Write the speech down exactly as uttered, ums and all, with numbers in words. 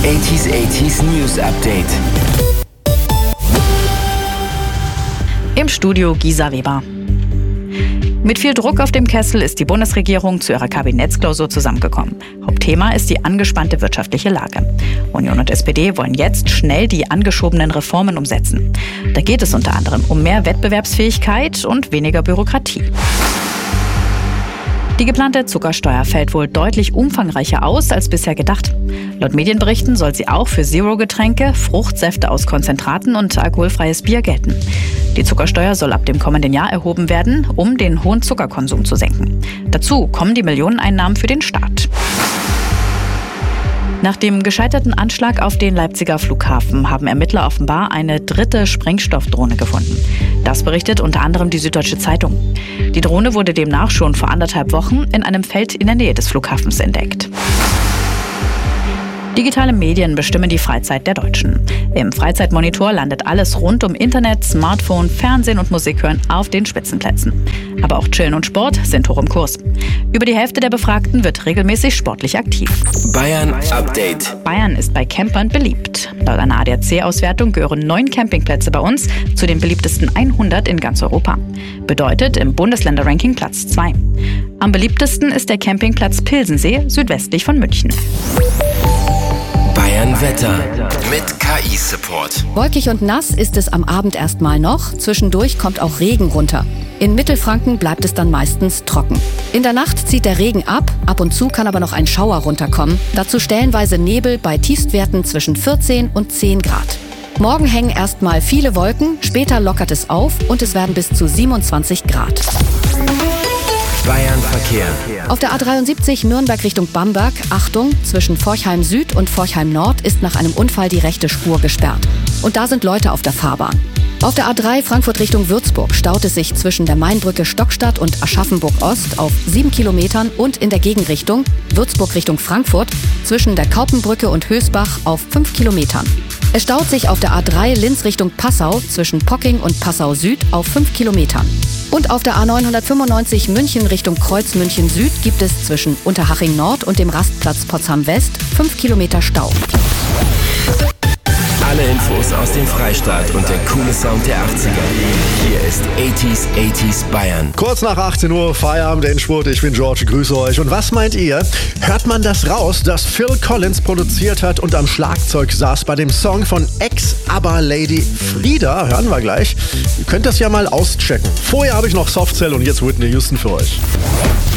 achtziger achtziger News Update. Im Studio Gisa Weber. Mit viel Druck auf dem Kessel ist die Bundesregierung zu ihrer Kabinettsklausur zusammengekommen. Hauptthema ist die angespannte wirtschaftliche Lage. Union und S P D wollen jetzt schnell die angeschobenen Reformen umsetzen. Da geht es unter anderem um mehr Wettbewerbsfähigkeit und weniger Bürokratie. Die geplante Zuckersteuer fällt wohl deutlich umfangreicher aus als bisher gedacht. Laut Medienberichten soll sie auch für Zero-Getränke, Fruchtsäfte aus Konzentraten und alkoholfreies Bier gelten. Die Zuckersteuer soll ab dem kommenden Jahr erhoben werden, um den hohen Zuckerkonsum zu senken. Dazu kommen die Millioneneinnahmen für den Staat. Nach dem gescheiterten Anschlag auf den Leipziger Flughafen haben Ermittler offenbar eine dritte Sprengstoffdrohne gefunden. Das berichtet unter anderem die Süddeutsche Zeitung. Die Drohne wurde demnach schon vor anderthalb Wochen in einem Feld in der Nähe des Flughafens entdeckt. Digitale Medien bestimmen die Freizeit der Deutschen. Im Freizeitmonitor landet alles rund um Internet, Smartphone, Fernsehen und Musik hören auf den Spitzenplätzen. Aber auch Chillen und Sport sind hoch im Kurs. Über die Hälfte der Befragten wird regelmäßig sportlich aktiv. Bayern Update. Bayern ist bei Campern beliebt. Laut einer A D A C-Auswertung gehören neun Campingplätze bei uns zu den beliebtesten hundert in ganz Europa. Bedeutet im Bundesländerranking Platz zwei. Am beliebtesten ist der Campingplatz Pilsensee südwestlich von München. Bayern Wetter mit K I-Support. Wolkig und nass ist es am Abend erstmal noch. Zwischendurch kommt auch Regen runter. In Mittelfranken bleibt es dann meistens trocken. In der Nacht zieht der Regen ab. Ab und zu kann aber noch ein Schauer runterkommen. Dazu stellenweise Nebel bei Tiefstwerten zwischen vierzehn und zehn Grad. Morgen hängen erstmal viele Wolken. Später lockert es auf und es werden bis zu siebenundzwanzig Grad. Bayern Verkehr. Auf der A dreiundsiebzig Nürnberg Richtung Bamberg, Achtung, zwischen Forchheim Süd und Forchheim Nord ist nach einem Unfall die rechte Spur gesperrt. Und da sind Leute auf der Fahrbahn. Auf der A drei Frankfurt Richtung Würzburg staut es sich zwischen der Mainbrücke Stockstadt und Aschaffenburg Ost auf sieben Kilometern und in der Gegenrichtung Würzburg Richtung Frankfurt zwischen der Kaupenbrücke und Hösbach auf fünf Kilometern. Es staut sich auf der A drei Linz Richtung Passau zwischen Pocking und Passau Süd auf fünf Kilometern. Und auf der A neunhundertfünfundneunzig München Richtung Kreuz München Süd gibt es zwischen Unterhaching Nord und dem Rastplatz Potsdam West fünf Kilometer Stau. Alle Infos aus dem Freistaat und der coole Sound der achtziger. Hier ist achtziger achtziger Bayern. Kurz nach achtzehn Uhr, Feierabend, Endspurt. Ich bin George, grüße euch. Und was meint ihr? Hört man das raus, dass Phil Collins produziert hat und am Schlagzeug saß bei dem Song von Ex-ABBA-Lady Frida? Hören wir gleich. Ihr könnt das ja mal auschecken. Vorher habe ich noch Softcell und jetzt Whitney Houston für euch.